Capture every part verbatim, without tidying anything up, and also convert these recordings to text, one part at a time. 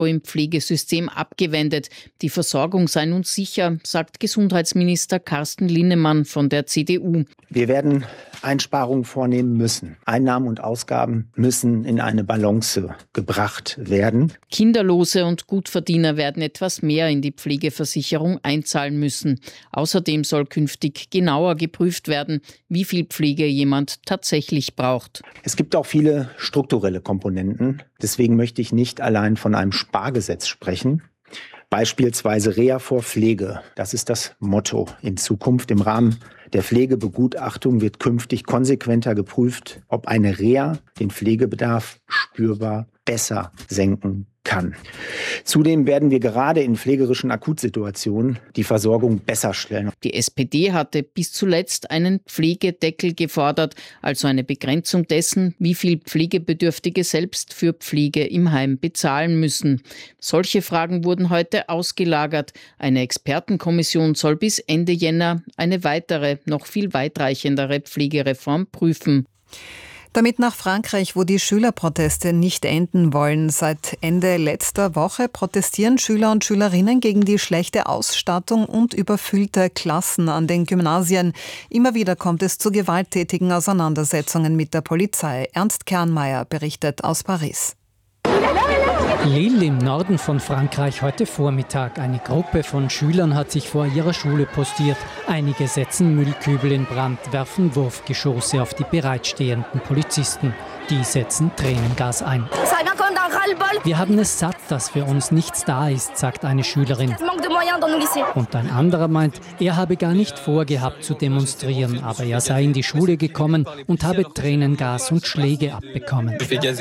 im Pflegesystem abgewendet. Die Versorgung sei nun sicher, sagt Gesundheitsminister Carsten Linnemann von der C D U. Wir werden Einsparungen vornehmen müssen. Einnahmen und Ausgaben müssen in eine Balance gebracht werden. Kinderlose und Gutverdiener werden etwas mehr in die Pflegeversicherung einzahlen müssen. Außerdem soll künftig genauer geprüft werden, wie viel Pflege jemand tatsächlich braucht. Es gibt auch viele strukturelle Komponenten. Deswegen möchte ich nicht allein von einem Spargesetz sprechen. Beispielsweise Reha vor Pflege. Das ist das Motto in Zukunft. Im Rahmen der Pflegebegutachtung wird künftig konsequenter geprüft, ob eine Reha den Pflegebedarf spürbar besser senken kann. Zudem werden wir gerade in pflegerischen Akutsituationen die Versorgung besser stellen. Die S P D hatte bis zuletzt einen Pflegedeckel gefordert, also eine Begrenzung dessen, wie viel Pflegebedürftige selbst für Pflege im Heim bezahlen müssen. Solche Fragen wurden heute ausgelagert. Eine Expertenkommission soll bis Ende Jänner eine weitere, noch viel weitreichendere Pflegereform prüfen. Damit nach Frankreich, wo die Schülerproteste nicht enden wollen. Seit Ende letzter Woche protestieren Schüler und Schülerinnen gegen die schlechte Ausstattung und überfüllte Klassen an den Gymnasien. Immer wieder kommt es zu gewalttätigen Auseinandersetzungen mit der Polizei. Ernst Kernmeier berichtet aus Paris. Lille im Norden von Frankreich heute Vormittag. Eine Gruppe von Schülern hat sich vor ihrer Schule postiert. Einige setzen Müllkübel in Brand, werfen Wurfgeschosse auf die bereitstehenden Polizisten. Die setzen Tränengas ein. Wir haben es satt, dass für uns nichts da ist, sagt eine Schülerin. Und ein anderer meint, er habe gar nicht vorgehabt zu demonstrieren, aber er sei in die Schule gekommen und habe Tränengas und Schläge abbekommen.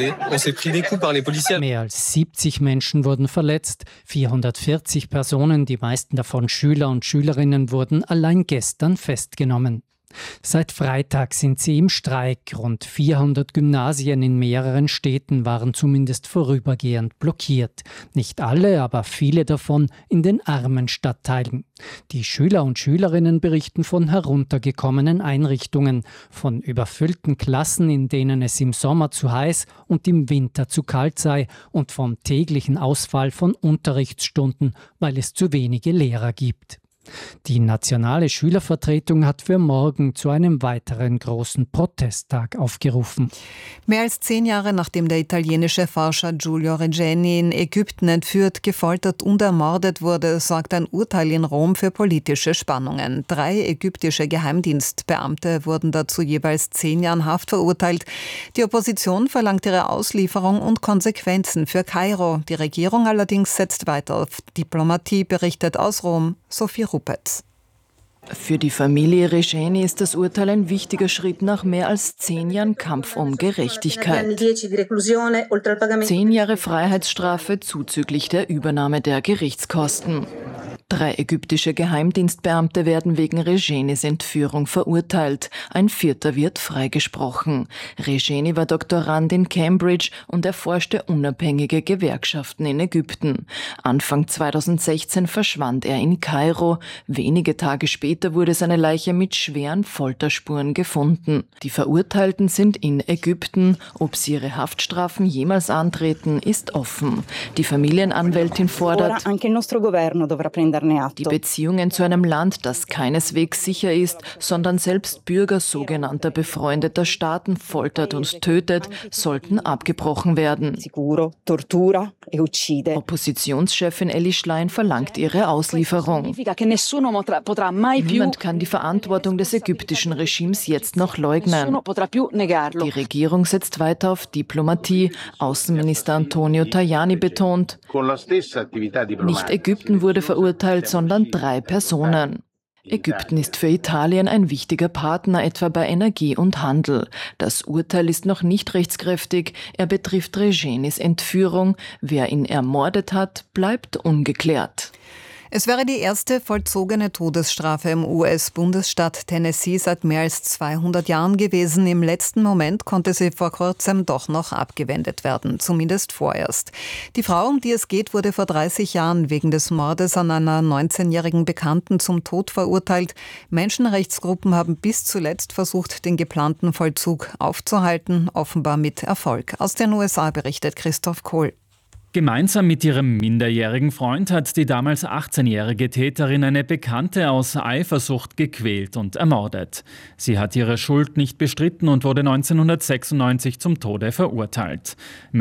Mehr als siebzig Menschen wurden verletzt, vierhundertvierzig Personen, die meisten davon Schüler und Schülerinnen, wurden allein gestern festgenommen. Seit Freitag sind sie im Streik. Rund vierhundert Gymnasien in mehreren Städten waren zumindest vorübergehend blockiert. Nicht alle, aber viele davon in den armen Stadtteilen. Die Schüler und Schülerinnen berichten von heruntergekommenen Einrichtungen, von überfüllten Klassen, in denen es im Sommer zu heiß und im Winter zu kalt sei, und vom täglichen Ausfall von Unterrichtsstunden, weil es zu wenige Lehrer gibt. Die nationale Schülervertretung hat für morgen zu einem weiteren großen Protesttag aufgerufen. Mehr als zehn Jahre nachdem der italienische Forscher Giulio Regeni in Ägypten entführt, gefoltert und ermordet wurde, sorgt ein Urteil in Rom für politische Spannungen. Drei ägyptische Geheimdienstbeamte wurden dazu jeweils zehn Jahren Haft verurteilt. Die Opposition verlangt ihre Auslieferung und Konsequenzen für Kairo. Die Regierung allerdings setzt weiter auf Diplomatie, berichtet aus Rom Sophie Rupetz. Für die Familie Regeni ist das Urteil ein wichtiger Schritt nach mehr als zehn Jahren Kampf um Gerechtigkeit. Zehn Jahre Freiheitsstrafe zuzüglich der Übernahme der Gerichtskosten. Drei ägyptische Geheimdienstbeamte werden wegen Regenis Entführung verurteilt. Ein vierter wird freigesprochen. Regeni war Doktorand in Cambridge und erforschte unabhängige Gewerkschaften in Ägypten. Anfang zweitausendsechzehn verschwand er in Kairo. Wenige Tage später wurde seine Leiche mit schweren Folterspuren gefunden. Die Verurteilten sind in Ägypten. Ob sie ihre Haftstrafen jemals antreten, ist offen. Die Familienanwältin fordert, die Beziehungen zu einem Land, das keineswegs sicher ist, sondern selbst Bürger sogenannter befreundeter Staaten foltert und tötet, sollten abgebrochen werden. Oppositionschefin Elly Schlein verlangt ihre Auslieferung. Niemand kann die Verantwortung des ägyptischen Regimes jetzt noch leugnen. Die Regierung setzt weiter auf Diplomatie. Außenminister Antonio Tajani betont, nicht Ägypten wurde verurteilt, sondern drei Personen. Ägypten ist für Italien ein wichtiger Partner, etwa bei Energie und Handel. Das Urteil ist noch nicht rechtskräftig. Er betrifft Regenis Entführung. Wer ihn ermordet hat, bleibt ungeklärt. Es wäre die erste vollzogene Todesstrafe im U S-Bundesstaat Tennessee seit mehr als zweihundert Jahren gewesen. Im letzten Moment konnte sie vor kurzem doch noch abgewendet werden, zumindest vorerst. Die Frau, um die es geht, wurde vor dreißig Jahren wegen des Mordes an einer neunzehnjährigen Bekannten zum Tod verurteilt. Menschenrechtsgruppen haben bis zuletzt versucht, den geplanten Vollzug aufzuhalten, offenbar mit Erfolg. Aus den U S A berichtet Christoph Kohl. Gemeinsam mit ihrem minderjährigen Freund hat die damals achtzehnjährige Täterin eine Bekannte aus Eifersucht gequält und ermordet. Sie hat ihre Schuld nicht bestritten und wurde neunzehnhundertsechsundneunzig zum Tode verurteilt.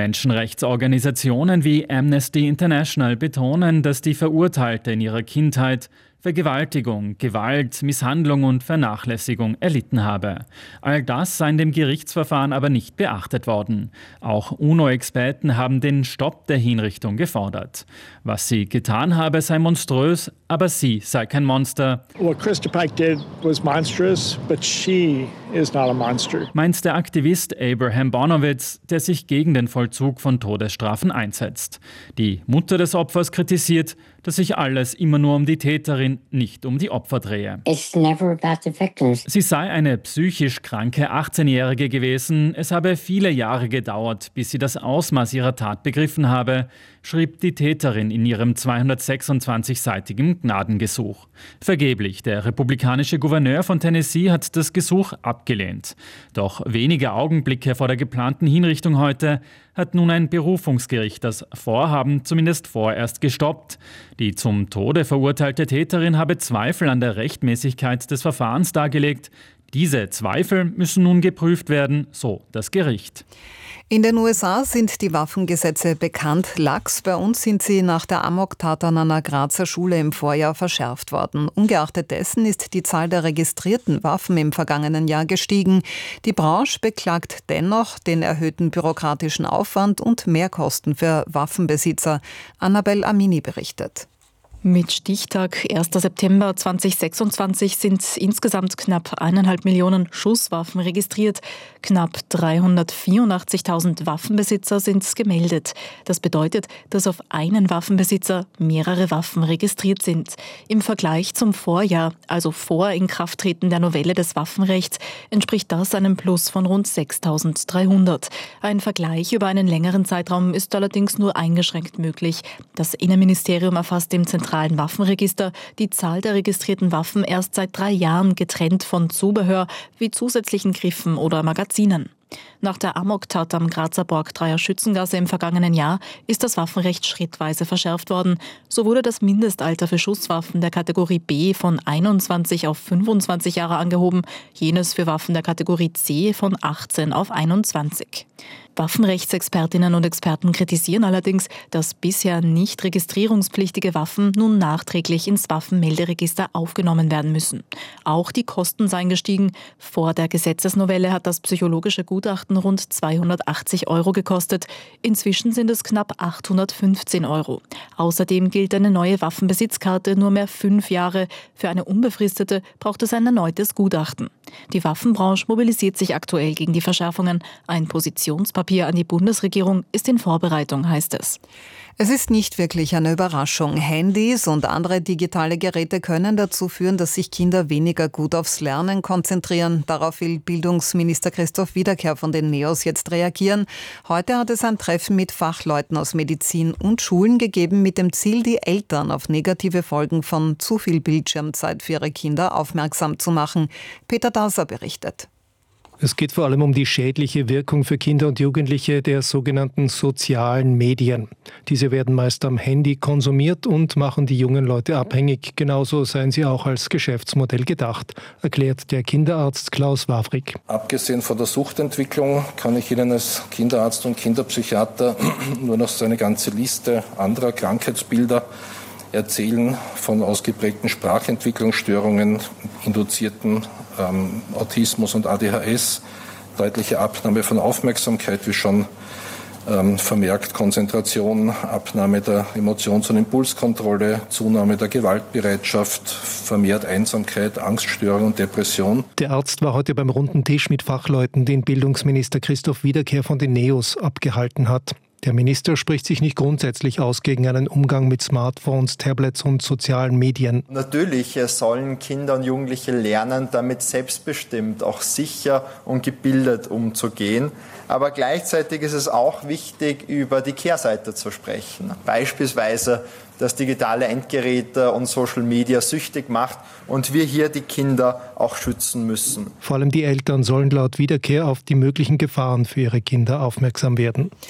Menschenrechtsorganisationen wie Amnesty International betonen, dass die Verurteilte in ihrer Kindheit Vergewaltigung, Gewalt, Misshandlung und Vernachlässigung erlitten habe. All das sei in dem Gerichtsverfahren aber nicht beachtet worden. Auch UNO-Experten haben den Stopp der Hinrichtung gefordert. Was sie getan habe, sei monströs, aber sie sei kein Monster. What Krista Pike did was monstrous, but she is not a monster. Meint der Aktivist Abraham Bonowitz, der sich gegen den Vollzug von Todesstrafen einsetzt. Die Mutter des Opfers kritisiert, dass sich alles immer nur um die Täterin, nicht um die Opfer drehe. It's never about the victims. Sie sei eine psychisch kranke achtzehnjährige gewesen. Es habe viele Jahre gedauert, bis sie das Ausmaß ihrer Tat begriffen habe, schrieb die Täterin in ihrem zweihundertsechsundzwanzig-seitigen Gnadengesuch. Vergeblich, der republikanische Gouverneur von Tennessee hat das Gesuch abgelehnt. Doch wenige Augenblicke vor der geplanten Hinrichtung heute hat nun ein Berufungsgericht das Vorhaben zumindest vorerst gestoppt. Die zum Tode verurteilte Täterin habe Zweifel an der Rechtmäßigkeit des Verfahrens dargelegt. Diese Zweifel müssen nun geprüft werden, so das Gericht. In den U S A sind die Waffengesetze bekannt. Lax, bei uns sind sie nach der Amoktat an einer Grazer Schule im Vorjahr verschärft worden. Ungeachtet dessen ist die Zahl der registrierten Waffen im vergangenen Jahr gestiegen. Die Branche beklagt dennoch den erhöhten bürokratischen Aufwand und Mehrkosten für Waffenbesitzer. Annabel Amini berichtet. Mit Stichtag erster September zweitausendsechsundzwanzig sind insgesamt knapp eineinhalb Millionen Schusswaffen registriert. Knapp dreihundertvierundachtzigtausend Waffenbesitzer sind gemeldet. Das bedeutet, dass auf einen Waffenbesitzer mehrere Waffen registriert sind. Im Vergleich zum Vorjahr, also vor Inkrafttreten der Novelle des Waffenrechts, entspricht das einem Plus von rund sechstausenddreihundert. Ein Vergleich über einen längeren Zeitraum ist allerdings nur eingeschränkt möglich. Das Innenministerium erfasst im zentralen Waffenregister die Zahl der registrierten Waffen erst seit drei Jahren getrennt von Zubehör wie zusätzlichen Griffen oder Magazinen. Nach der Amoktat am Grazer Borgtreier Schützengasse im vergangenen Jahr ist das Waffenrecht schrittweise verschärft worden. So wurde das Mindestalter für Schusswaffen der Kategorie B von einundzwanzig auf fünfundzwanzig Jahre angehoben, jenes für Waffen der Kategorie C von achtzehn auf einundzwanzig. Waffenrechtsexpertinnen und Experten kritisieren allerdings, dass bisher nicht registrierungspflichtige Waffen nun nachträglich ins Waffenmelderegister aufgenommen werden müssen. Auch die Kosten seien gestiegen. Vor der Gesetzesnovelle hat das psychologische Gutachten rund zweihundertachtzig Euro gekostet. Inzwischen sind es knapp achthundertfünfzehn Euro. Außerdem gilt eine neue Waffenbesitzkarte nur mehr fünf Jahre. Für eine unbefristete braucht es ein erneutes Gutachten. Die Waffenbranche mobilisiert sich aktuell gegen die Verschärfungen. Ein Positionspapier an die Bundesregierung ist in Vorbereitung, heißt es. Es ist nicht wirklich eine Überraschung. Handys und andere digitale Geräte können dazu führen, dass sich Kinder weniger gut aufs Lernen konzentrieren. Darauf will Bildungsminister Christoph Wiederkehr von den NEOS jetzt reagieren. Heute hat es ein Treffen mit Fachleuten aus Medizin und Schulen gegeben, mit dem Ziel, die Eltern auf negative Folgen von zu viel Bildschirmzeit für ihre Kinder aufmerksam zu machen. Peter Daser berichtet. Es geht vor allem um die schädliche Wirkung für Kinder und Jugendliche der sogenannten sozialen Medien. Diese werden meist am Handy konsumiert und machen die jungen Leute abhängig. Genauso seien sie auch als Geschäftsmodell gedacht, erklärt der Kinderarzt Klaus Wawrig. Abgesehen von der Suchtentwicklung kann ich Ihnen als Kinderarzt und Kinderpsychiater nur noch so eine ganze Liste anderer Krankheitsbilder erzählen, von ausgeprägten Sprachentwicklungsstörungen, induzierten ähm, Autismus und A D H S, deutliche Abnahme von Aufmerksamkeit, wie schon ähm, vermerkt Konzentration, Abnahme der Emotions- und Impulskontrolle, Zunahme der Gewaltbereitschaft, vermehrt Einsamkeit, Angststörung und Depression. Der Arzt war heute beim runden Tisch mit Fachleuten, den Bildungsminister Christoph Wiederkehr von den NEOS abgehalten hat. Der Minister spricht sich nicht grundsätzlich aus gegen einen Umgang mit Smartphones, Tablets und sozialen Medien. Natürlich sollen Kinder und Jugendliche lernen, damit selbstbestimmt, auch sicher und gebildet umzugehen. Aber gleichzeitig ist es auch wichtig, über die Kehrseite zu sprechen. Beispielsweise, dass digitale Endgeräte und Social Media süchtig macht und wir hier die Kinder auch schützen müssen. Vor allem die Eltern sollen laut Wiederkehr auf die möglichen Gefahren für ihre Kinder aufmerksam werden.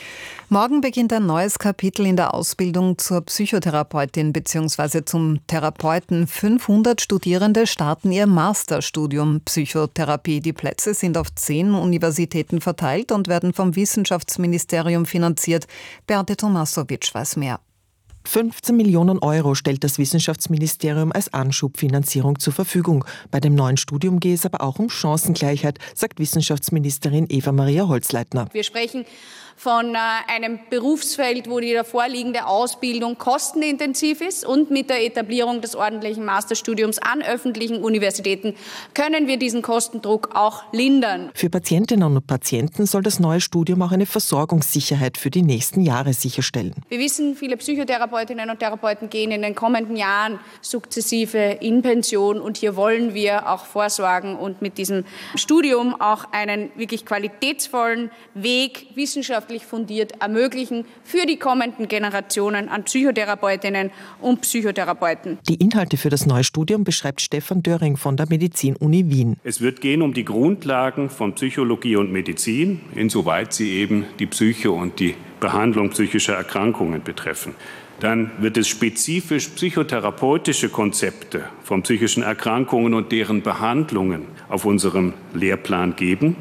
Morgen beginnt ein neues Kapitel in der Ausbildung zur Psychotherapeutin bzw. zum Therapeuten. fünfhundert Studierende starten ihr Masterstudium Psychotherapie. Die Plätze sind auf zehn Universitäten verteilt und werden vom Wissenschaftsministerium finanziert. Beate Tomasovic weiß mehr. fünfzehn Millionen Euro stellt das Wissenschaftsministerium als Anschubfinanzierung zur Verfügung. Bei dem neuen Studium gehe es aber auch um Chancengleichheit, sagt Wissenschaftsministerin Eva-Maria Holzleitner. Wir sprechen von äh, einem Berufsfeld, wo die davor liegende Ausbildung kostenintensiv ist, und mit der Etablierung des ordentlichen Masterstudiums an öffentlichen Universitäten können wir diesen Kostendruck auch lindern. Für Patientinnen und Patienten soll das neue Studium auch eine Versorgungssicherheit für die nächsten Jahre sicherstellen. Wir wissen, viele Psychotherapeutinnen und Therapeuten gehen in den kommenden Jahren sukzessive in Pension, und hier wollen wir auch vorsorgen und mit diesem Studium auch einen wirklich qualitätsvollen Weg, wissenschaftlich fundiert, ermöglichen für die kommenden Generationen an Psychotherapeutinnen und Psychotherapeuten. Die Inhalte für das neue Studium beschreibt Stefan Döring von der Medizin-Uni Wien. Es wird gehen um die Grundlagen von Psychologie und Medizin, insoweit sie eben die Psyche und die Behandlung psychischer Erkrankungen betreffen. Dann wird es spezifisch psychotherapeutische Konzepte von psychischen Erkrankungen und deren Behandlungen auf unserem Lehrplan geben.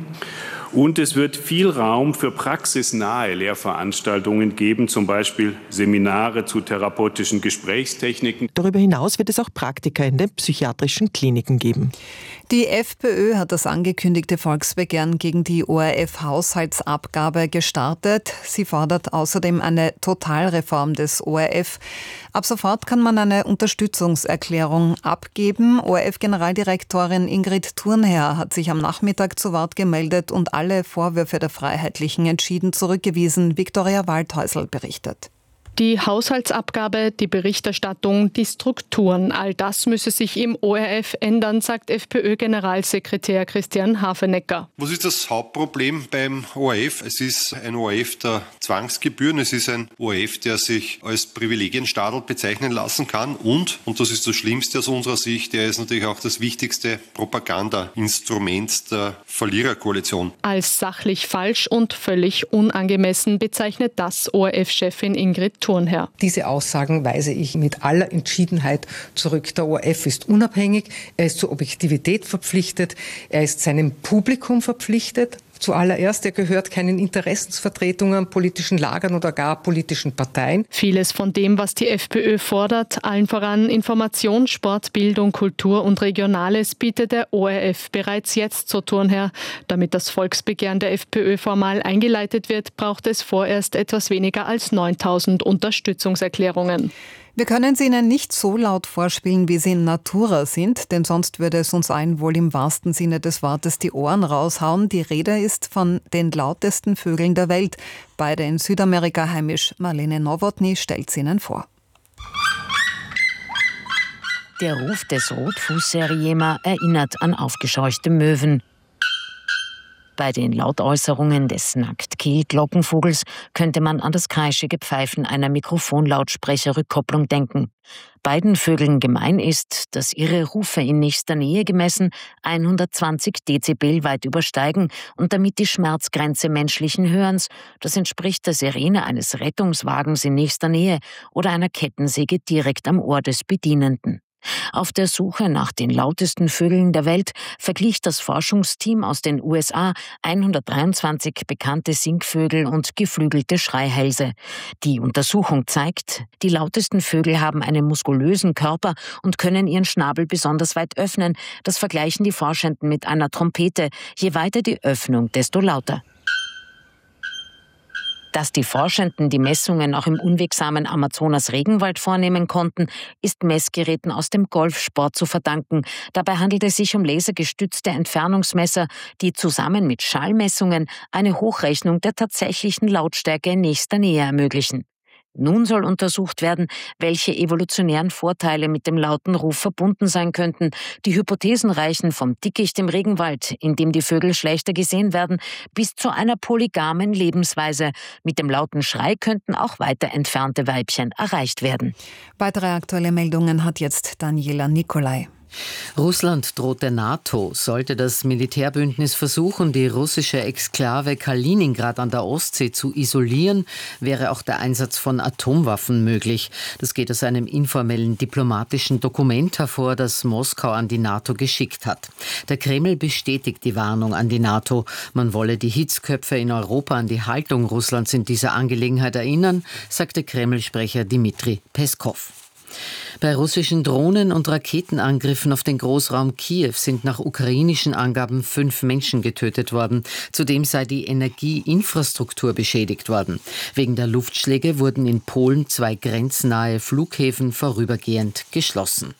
Und es wird viel Raum für praxisnahe Lehrveranstaltungen geben, zum Beispiel Seminare zu therapeutischen Gesprächstechniken. Darüber hinaus wird es auch Praktika in den psychiatrischen Kliniken geben. Die FPÖ hat das angekündigte Volksbegehren gegen die O R F-Haushaltsabgabe gestartet. Sie fordert außerdem eine Totalreform des O R F. Ab sofort kann man eine Unterstützungserklärung abgeben. O R F-Generaldirektorin Ingrid Thurnherr hat sich am Nachmittag zu Wort gemeldet und alle Vorwürfe der Freiheitlichen entschieden zurückgewiesen. Viktoria Waldhäusl berichtet. Die Haushaltsabgabe, die Berichterstattung, die Strukturen, all das müsse sich im O R F ändern, sagt FPÖ-Generalsekretär Christian Hafenecker. Was ist das Hauptproblem beim O R F? Es ist ein O R F der Zwangsgebühren, es ist ein O R F, der sich als Privilegienstadel bezeichnen lassen kann, und, und das ist das Schlimmste aus unserer Sicht, er ist natürlich auch das wichtigste Propagandainstrument der Verliererkoalition. Als sachlich falsch und völlig unangemessen bezeichnet das O R F-Chefin Ingrid Thurnherr. Diese Aussagen weise ich mit aller Entschiedenheit zurück. Der O R F ist unabhängig, er ist zur Objektivität verpflichtet, er ist seinem Publikum verpflichtet. Zuallererst, er gehört keinen Interessensvertretungen, politischen Lagern oder gar politischen Parteien. Vieles von dem, was die FPÖ fordert, allen voran Information, Sport, Bildung, Kultur und Regionales, bietet der O R F bereits jetzt, so Thurnherr. Damit das Volksbegehren der FPÖ formal eingeleitet wird, braucht es vorerst etwas weniger als neuntausend Unterstützungserklärungen. Wir können sie Ihnen nicht so laut vorspielen, wie sie in Natura sind, denn sonst würde es uns allen wohl im wahrsten Sinne des Wortes die Ohren raushauen. Die Rede ist von den lautesten Vögeln der Welt. Beide in Südamerika heimisch. Marlene Nowotny stellt sie Ihnen vor. Der Ruf des Rotfußseriema erinnert an aufgescheuchte Möwen. Bei den Lautäußerungen des Nacktkehlglockenvogels könnte man an das kreischige Pfeifen einer Mikrofonlautsprecherrückkopplung denken. Beiden Vögeln gemein ist, dass ihre Rufe in nächster Nähe gemessen hundertzwanzig Dezibel weit übersteigen und damit die Schmerzgrenze menschlichen Hörens, das entspricht der Sirene eines Rettungswagens in nächster Nähe oder einer Kettensäge direkt am Ohr des Bedienenden. Auf der Suche nach den lautesten Vögeln der Welt verglich das Forschungsteam aus den U S A hundertdreiundzwanzig bekannte Singvögel und geflügelte Schreihälse. Die Untersuchung zeigt, die lautesten Vögel haben einen muskulösen Körper und können ihren Schnabel besonders weit öffnen. Das vergleichen die Forschenden mit einer Trompete. Je weiter die Öffnung, desto lauter. Dass die Forschenden die Messungen auch im unwegsamen Amazonas-Regenwald vornehmen konnten, ist Messgeräten aus dem Golfsport zu verdanken. Dabei handelt es sich um lasergestützte Entfernungsmesser, die zusammen mit Schallmessungen eine Hochrechnung der tatsächlichen Lautstärke in nächster Nähe ermöglichen. Nun soll untersucht werden, welche evolutionären Vorteile mit dem lauten Ruf verbunden sein könnten. Die Hypothesen reichen vom Dickicht im Regenwald, in dem die Vögel schlechter gesehen werden, bis zu einer polygamen Lebensweise. Mit dem lauten Schrei könnten auch weiter entfernte Weibchen erreicht werden. Weitere aktuelle Meldungen hat jetzt Daniela Nicolai. Russland droht der NATO. Sollte das Militärbündnis versuchen, die russische Exklave Kaliningrad an der Ostsee zu isolieren, wäre auch der Einsatz von Atomwaffen möglich. Das geht aus einem informellen diplomatischen Dokument hervor, das Moskau an die NATO geschickt hat. Der Kreml bestätigt die Warnung an die NATO. Man wolle die Hitzköpfe in Europa an die Haltung Russlands in dieser Angelegenheit erinnern, sagte Kreml-Sprecher Dmitri Peskov. Bei russischen Drohnen- und Raketenangriffen auf den Großraum Kiew sind nach ukrainischen Angaben fünf Menschen getötet worden. Zudem sei die Energieinfrastruktur beschädigt worden. Wegen der Luftschläge wurden in Polen zwei grenznahe Flughäfen vorübergehend geschlossen.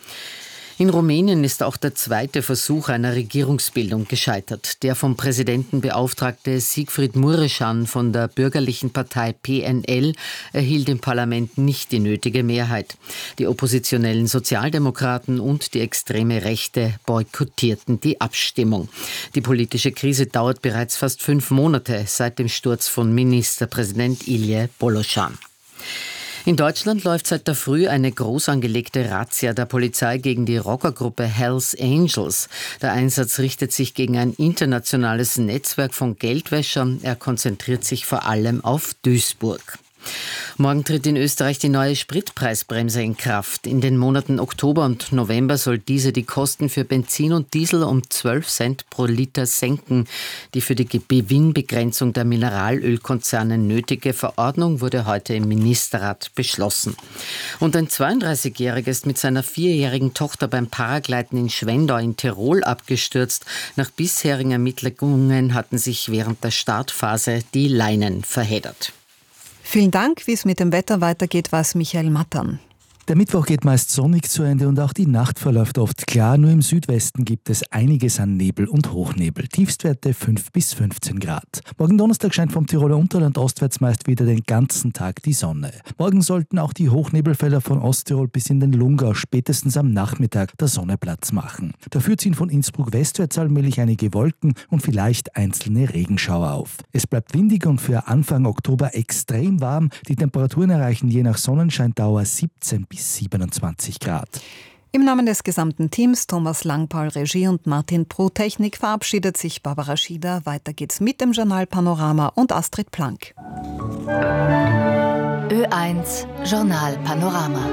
In Rumänien ist auch der zweite Versuch einer Regierungsbildung gescheitert. Der vom Präsidenten beauftragte Sigfrid Mureșan von der bürgerlichen Partei P N L erhielt im Parlament nicht die nötige Mehrheit. Die oppositionellen Sozialdemokraten und die extreme Rechte boykottierten die Abstimmung. Die politische Krise dauert bereits fast fünf Monate seit dem Sturz von Ministerpräsident Ilje Boloșan. In Deutschland läuft seit der Früh eine groß angelegte Razzia der Polizei gegen die Rockergruppe Hells Angels. Der Einsatz richtet sich gegen ein internationales Netzwerk von Geldwäschern. Er konzentriert sich vor allem auf Duisburg. Morgen tritt in Österreich die neue Spritpreisbremse in Kraft. In den Monaten Oktober und November soll diese die Kosten für Benzin und Diesel um zwölf Cent pro Liter senken. Die für die Gewinnbegrenzung der Mineralölkonzerne nötige Verordnung wurde heute im Ministerrat beschlossen. Und ein zweiunddreißigjähriger ist mit seiner vierjährigen Tochter beim Paragleiten in Schwendau in Tirol abgestürzt. Nach bisherigen Ermittlungen hatten sich während der Startphase die Leinen verheddert. Vielen Dank. Wie es mit dem Wetter weitergeht, weiß Michael Mattern. Der Mittwoch geht meist sonnig zu Ende und auch die Nacht verläuft oft klar. Nur im Südwesten gibt es einiges an Nebel und Hochnebel. Tiefstwerte fünf bis fünfzehn Grad. Morgen Donnerstag scheint vom Tiroler Unterland ostwärts meist wieder den ganzen Tag die Sonne. Morgen sollten auch die Hochnebelfelder von Osttirol bis in den Lungau spätestens am Nachmittag der Sonne Platz machen. Dafür ziehen von Innsbruck westwärts allmählich einige Wolken und vielleicht einzelne Regenschauer auf. Es bleibt windig und für Anfang Oktober extrem warm. Die Temperaturen erreichen je nach Sonnenscheindauer siebzehn bis siebenundzwanzig Grad. Im Namen des gesamten Teams, Thomas Langpaul Regie und Martin Pro Technik, verabschiedet sich Barbara Schieder. Weiter geht's mit dem Journal Panorama und Astrid Plank. Ö eins Journal Panorama.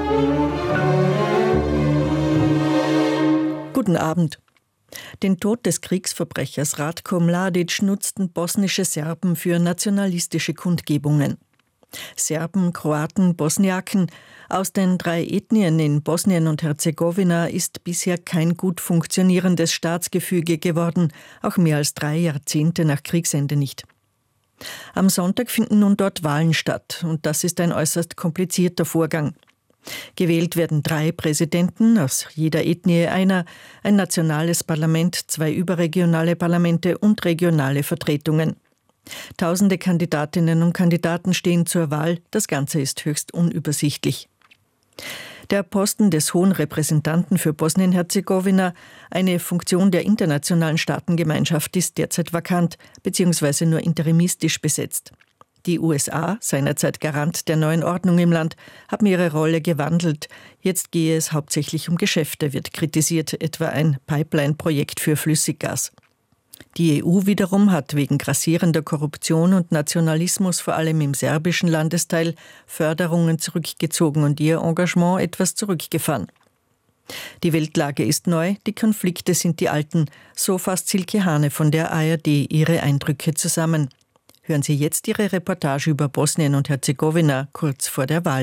Guten Abend. Den Tod des Kriegsverbrechers Ratko Mladic nutzten bosnische Serben für nationalistische Kundgebungen. Serben, Kroaten, Bosniaken. Aus den drei Ethnien in Bosnien und Herzegowina ist bisher kein gut funktionierendes Staatsgefüge geworden, auch mehr als drei Jahrzehnte nach Kriegsende nicht. Am Sonntag finden nun dort Wahlen statt und das ist ein äußerst komplizierter Vorgang. Gewählt werden drei Präsidenten, aus jeder Ethnie einer, ein nationales Parlament, zwei überregionale Parlamente und regionale Vertretungen. Tausende Kandidatinnen und Kandidaten stehen zur Wahl, das Ganze ist höchst unübersichtlich. Der Posten des Hohen Repräsentanten für Bosnien-Herzegowina, eine Funktion der internationalen Staatengemeinschaft, ist derzeit vakant bzw. nur interimistisch besetzt. Die U S A, seinerzeit Garant der neuen Ordnung im Land, haben ihre Rolle gewandelt. Jetzt gehe es hauptsächlich um Geschäfte, wird kritisiert, etwa ein Pipeline-Projekt für Flüssiggas. Die E U wiederum hat wegen grassierender Korruption und Nationalismus vor allem im serbischen Landesteil Förderungen zurückgezogen und ihr Engagement etwas zurückgefahren. Die Weltlage ist neu, die Konflikte sind die alten, so fasst Silke Hane von der A R D ihre Eindrücke zusammen. Hören Sie jetzt ihre Reportage über Bosnien und Herzegowina kurz vor der Wahl.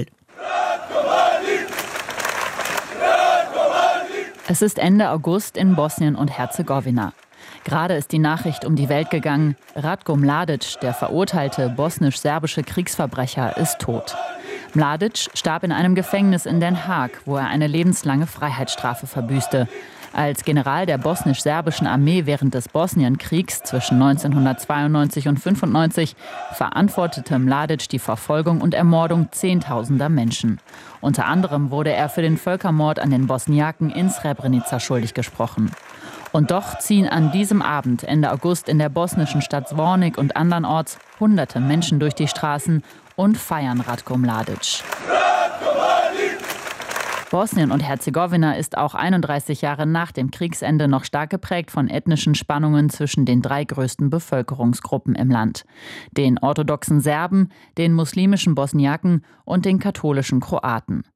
Es ist Ende August in Bosnien und Herzegowina. Gerade ist die Nachricht um die Welt gegangen, Ratko Mladic, der verurteilte bosnisch-serbische Kriegsverbrecher, ist tot. Mladic starb in einem Gefängnis in Den Haag, wo er eine lebenslange Freiheitsstrafe verbüßte. Als General der bosnisch-serbischen Armee während des Bosnienkriegs zwischen neunzehnhundertzweiundneunzig und fünfundneunzig verantwortete Mladic die Verfolgung und Ermordung zehntausender Menschen. Unter anderem wurde er für den Völkermord an den Bosniaken in Srebrenica schuldig gesprochen. Und doch ziehen an diesem Abend Ende August in der bosnischen Stadt Zvornik und andernorts hunderte Menschen durch die Straßen und feiern Ratko Mladic. Bosnien und Herzegowina ist auch einunddreißig Jahre nach dem Kriegsende noch stark geprägt von ethnischen Spannungen zwischen den drei größten Bevölkerungsgruppen im Land: den orthodoxen Serben, den muslimischen Bosniaken und den katholischen Kroaten.